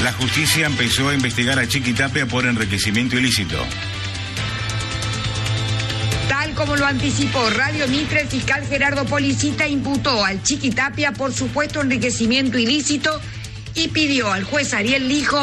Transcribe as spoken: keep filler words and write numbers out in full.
La justicia empezó a investigar a Chiquitapia por enriquecimiento ilícito. Tal como lo anticipó Radio Mitre, el fiscal Gerardo Policita imputó al Chiquitapia por supuesto enriquecimiento ilícito y pidió al juez Ariel Lijo